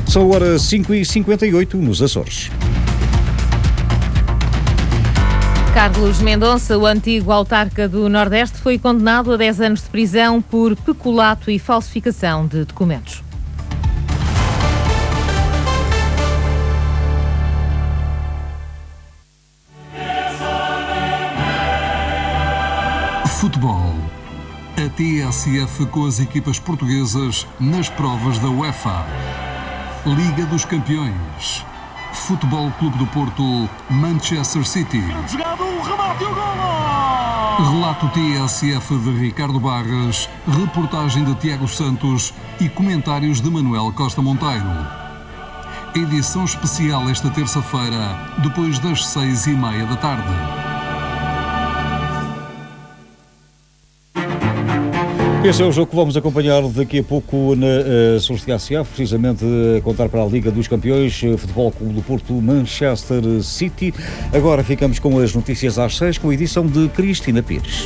São horas 5h58 nos Açores. Carlos Mendonça, o antigo autarca do Nordeste, foi condenado a 10 anos de prisão por peculato e falsificação de documentos. Futebol. A TSF com as equipas portuguesas nas provas da UEFA. Liga dos Campeões. Futebol Clube do Porto, Manchester City. Relato TSF de Ricardo Barras, reportagem de Tiago Santos e comentários de Manuel Costa Monteiro. Edição especial esta terça-feira, depois das 6h30 da tarde. Este é o jogo que vamos acompanhar daqui a pouco na Celestia ACF, precisamente a contar para a Liga dos Campeões, Futebol Clube do Porto, Manchester City. Agora ficamos com as notícias às 6, com a edição de Cristina Pires.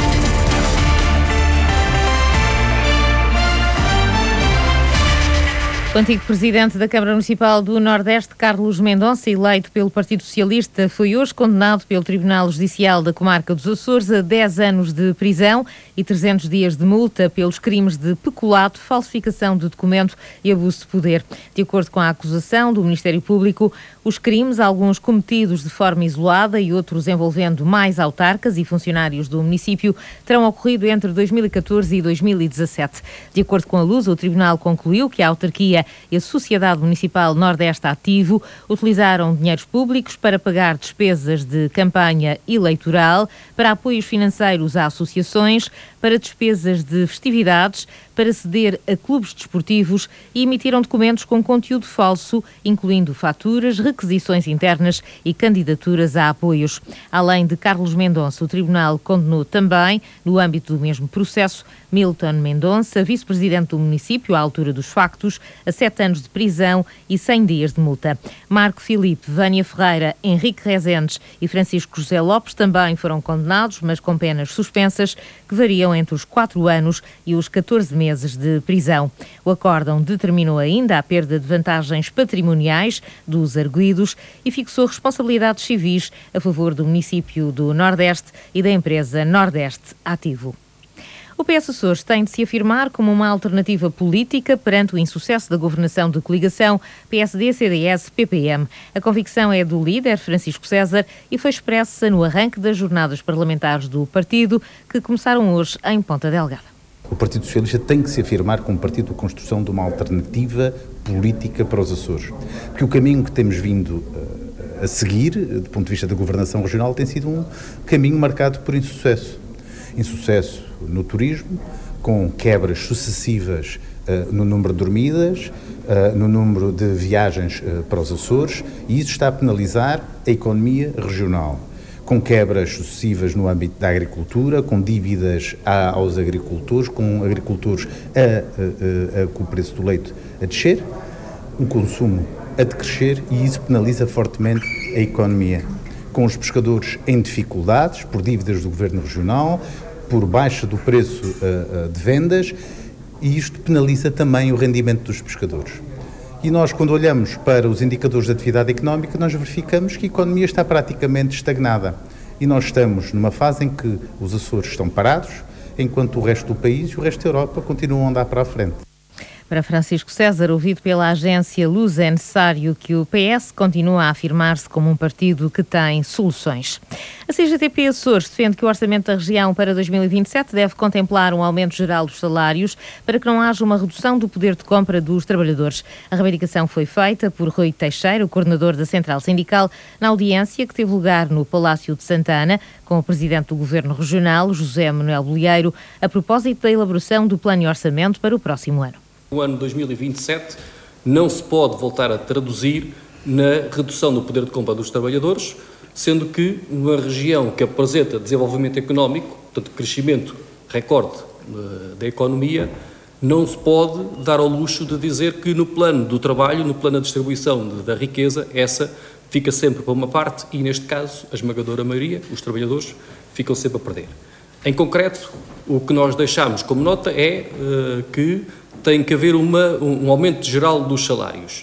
O antigo presidente da Câmara Municipal do Nordeste, Carlos Mendonça, eleito pelo Partido Socialista, foi hoje condenado pelo Tribunal Judicial da Comarca dos Açores a 10 anos de prisão e 300 dias de multa pelos crimes de peculato, falsificação de documento e abuso de poder. De acordo com a acusação do Ministério Público, os crimes, alguns cometidos de forma isolada e outros envolvendo mais autarcas e funcionários do município, terão ocorrido entre 2014 e 2017. De acordo com a Lusa, o Tribunal concluiu que a autarquia e a Sociedade Municipal Nordeste Ativo utilizaram dinheiros públicos para pagar despesas de campanha eleitoral, para apoios financeiros a associações, para despesas de festividades, para ceder a clubes desportivos e emitiram documentos com conteúdo falso, incluindo faturas, requisições internas e candidaturas a apoios. Além de Carlos Mendonça, o Tribunal condenou também, no âmbito do mesmo processo, Milton Mendonça, vice-presidente do município, à altura dos factos, a 7 anos de prisão e 100 dias de multa. Marco Filipe, Vânia Ferreira, Henrique Rezendes e Francisco José Lopes também foram condenados, mas com penas suspensas, que variam entre os 4 anos e os 14 meses de prisão. O acórdão determinou ainda a perda de vantagens patrimoniais dos arguidos e fixou responsabilidades civis a favor do município do Nordeste e da empresa Nordeste Ativo. O PS Açores tem de se afirmar como uma alternativa política perante o insucesso da governação de coligação PSD-CDS-PPM. A convicção é do líder, Francisco César, e foi expressa no arranque das jornadas parlamentares do partido, que começaram hoje em Ponta Delgada. O Partido Socialista tem que se afirmar como partido de construção de uma alternativa política para os Açores. Porque o caminho que temos vindo a seguir, do ponto de vista da governação regional, tem sido um caminho marcado por insucesso. Insucesso no turismo, com quebras sucessivas no número de dormidas, no número de viagens para os Açores, e isso está a penalizar a economia regional, com quebras sucessivas no âmbito da agricultura, com dívidas aos agricultores, com agricultores com o preço do leite a descer, um consumo a decrescer, e isso penaliza fortemente a economia, com os pescadores em dificuldades por dívidas do Governo Regional, por baixa do preço de vendas, e isto penaliza também o rendimento dos pescadores. E nós, quando olhamos para os indicadores de atividade económica, nós verificamos que a economia está praticamente estagnada. E nós estamos numa fase em que os Açores estão parados, enquanto o resto do país e o resto da Europa continuam a andar para a frente. Para Francisco César, ouvido pela agência Lusa, é necessário que o PS continue a afirmar-se como um partido que tem soluções. A CGTP Açores defende que o orçamento da região para 2027 deve contemplar um aumento geral dos salários para que não haja uma redução do poder de compra dos trabalhadores. A reivindicação foi feita por Rui Teixeira, o coordenador da Central Sindical, na audiência que teve lugar no Palácio de Santana, com o presidente do Governo Regional, José Manuel Bolieiro, a propósito da elaboração do plano de orçamento para o próximo ano. O ano 2027 não se pode voltar a traduzir na redução do poder de compra dos trabalhadores, sendo que uma região que apresenta desenvolvimento económico, portanto crescimento recorde da economia, não se pode dar ao luxo de dizer que no plano do trabalho, no plano da distribuição da riqueza, essa fica sempre para uma parte e, neste caso, a esmagadora maioria, os trabalhadores, ficam sempre a perder. Em concreto, o que nós deixamos como nota é que tem que haver um aumento geral dos salários.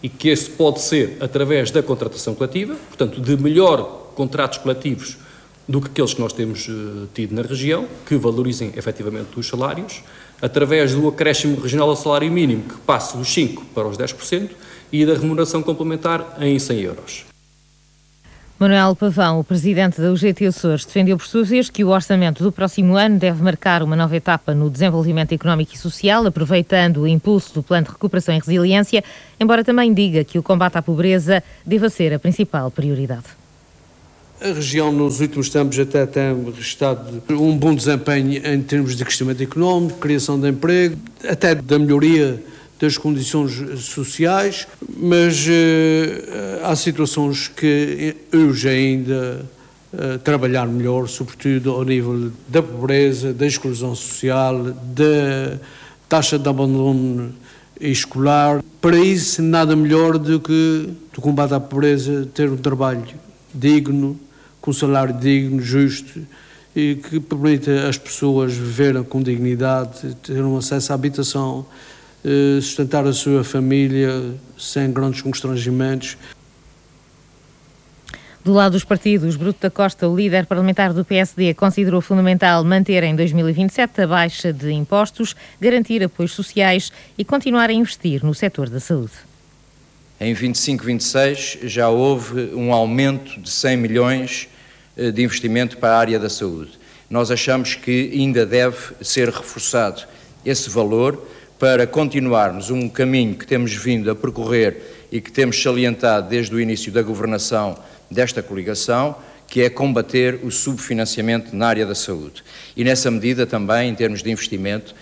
e que esse pode ser através da contratação coletiva, portanto, de melhor contratos coletivos do que aqueles que nós temos tido na região, que valorizem efetivamente os salários, através do acréscimo regional ao salário mínimo, que passe dos 5% para os 10%, e da remuneração complementar em 100 euros. Manuel Pavão, o presidente da UGT Açores, defendeu por sua vez que o orçamento do próximo ano deve marcar uma nova etapa no desenvolvimento económico e social, aproveitando o impulso do Plano de Recuperação e Resiliência, embora também diga que o combate à pobreza deva ser a principal prioridade. A região nos últimos tempos até tem registrado um bom desempenho em termos de crescimento económico, criação de emprego, até da melhoria das condições sociais, mas há situações que urge ainda trabalhar melhor, sobretudo ao nível da pobreza, da exclusão social, da taxa de abandono escolar. Para isso, nada melhor do que o combate à pobreza, ter um trabalho digno, com um salário digno, justo, e que permita às pessoas viverem com dignidade, ter um acesso à habitação, sustentar a sua família sem grandes constrangimentos. Do lado dos partidos, Bruto da Costa, o líder parlamentar do PSD, considerou fundamental manter em 2027 a baixa de impostos, garantir apoios sociais e continuar a investir no setor da saúde. Em 25-26 já houve um aumento de 100 milhões de investimento para a área da saúde. Nós achamos que ainda deve ser reforçado esse valor para continuarmos um caminho que temos vindo a percorrer e que temos salientado desde o início da governação desta coligação, que é combater o subfinanciamento na área da saúde. E nessa medida também, em termos de investimento,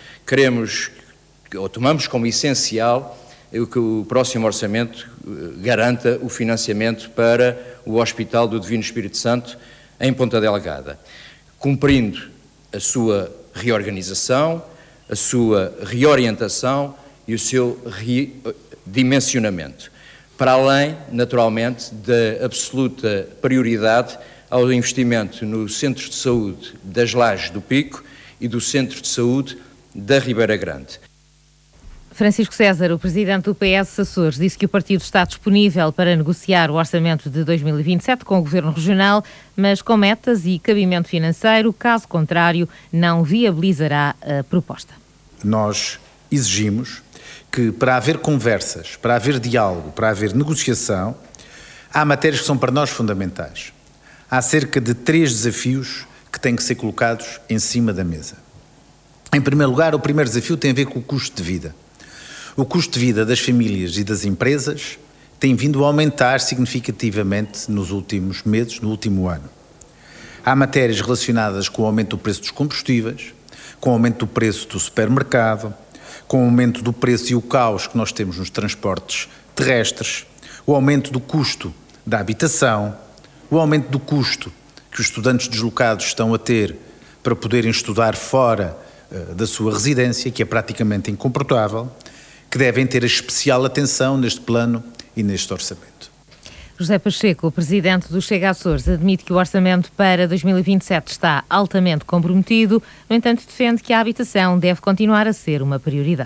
tomamos como essencial que o próximo orçamento garanta o financiamento para o Hospital do Divino Espírito Santo em Ponta Delgada, cumprindo a sua reorganização, a sua reorientação e o seu redimensionamento, para além, naturalmente, da absoluta prioridade ao investimento no Centro de Saúde das Lajes do Pico e do Centro de Saúde da Ribeira Grande. Francisco César, o presidente do PS Açores, disse que o partido está disponível para negociar o orçamento de 2027 com o Governo Regional, mas com metas e cabimento financeiro, caso contrário, não viabilizará a proposta. Nós exigimos que, para haver conversas, para haver diálogo, para haver negociação, há matérias que são para nós fundamentais. Há cerca de 3 desafios que têm que ser colocados em cima da mesa. Em primeiro lugar, o primeiro desafio tem a ver com o custo de vida. O custo de vida das famílias e das empresas tem vindo a aumentar significativamente nos últimos meses, no último ano. Há matérias relacionadas com o aumento do preço dos combustíveis, com o aumento do preço do supermercado, com o aumento do preço e o caos que nós temos nos transportes terrestres, o aumento do custo da habitação, o aumento do custo que os estudantes deslocados estão a ter para poderem estudar fora da sua residência, que é praticamente incomportável, que devem ter especial atenção neste plano e neste orçamento. José Pacheco, o presidente do Chega Açores, admite que o orçamento para 2027 está altamente comprometido, no entanto defende que a habitação deve continuar a ser uma prioridade.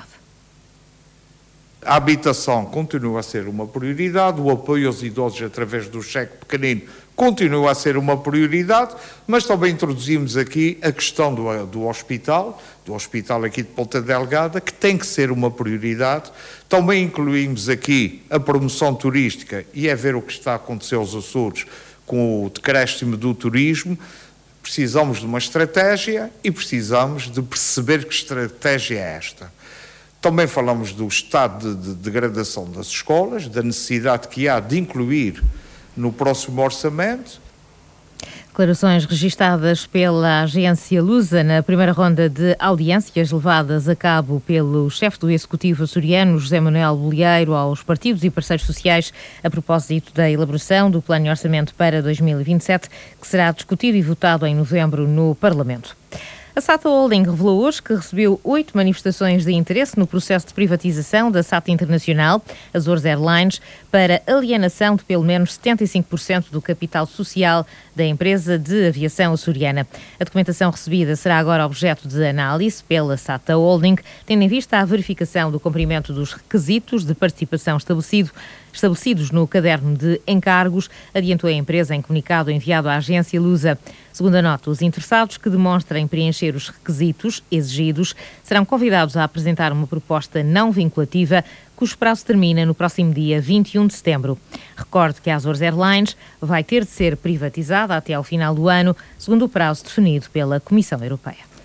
A habitação continua a ser uma prioridade, o apoio aos idosos através do cheque pequenino continua a ser uma prioridade, mas também introduzimos aqui a questão do hospital aqui de Ponta Delgada, que tem que ser uma prioridade. Também incluímos aqui a promoção turística e é ver o que está a acontecer aos Açores com o decréscimo do turismo. Precisamos de uma estratégia e precisamos de perceber que estratégia é esta. Também falamos do estado de degradação das escolas, da necessidade que há de incluir no próximo orçamento. Declarações registadas pela agência Lusa na primeira ronda de audiências levadas a cabo pelo chefe do Executivo açoriano, José Manuel Bolieiro, aos partidos e parceiros sociais a propósito da elaboração do Plano de Orçamento para 2027, que será discutido e votado em novembro no Parlamento. A SATA Holding revelou hoje que recebeu 8 manifestações de interesse no processo de privatização da SATA Internacional, Azores Airlines, para alienação de pelo menos 75% do capital social da empresa de aviação açoriana. A documentação recebida será agora objeto de análise pela SATA Holding, tendo em vista a verificação do cumprimento dos requisitos de participação estabelecidos no caderno de encargos, adiantou a empresa em comunicado enviado à agência Lusa. Segundo a nota, os interessados que demonstrem preencher os requisitos exigidos serão convidados a apresentar uma proposta não vinculativa, cujo prazo termina no próximo dia 21 de setembro. Recordo que a Azores Airlines vai ter de ser privatizada até ao final do ano, segundo o prazo definido pela Comissão Europeia.